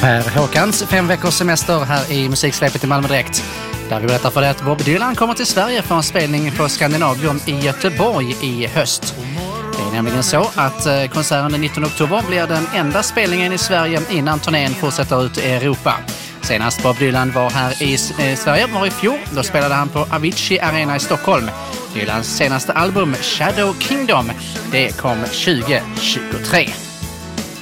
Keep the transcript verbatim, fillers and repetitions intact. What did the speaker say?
Per Håkans fem veckors semester här i musiksläppet i Malmö Direkt. Där vi berättar för dig att Bob Dylan kommer till Sverige för en spelning på Skandinavium i Göteborg i höst. Det är nämligen så att konserten den nittonde oktober blir den enda spelningen i Sverige innan turnén fortsätter ut i Europa. Senast Bob Dylan var här i Sverige var i fjol. Då spelade han på Avicii Arena i Stockholm. Dylans senaste album Shadow Kingdom, det kom tjugo tjugotre.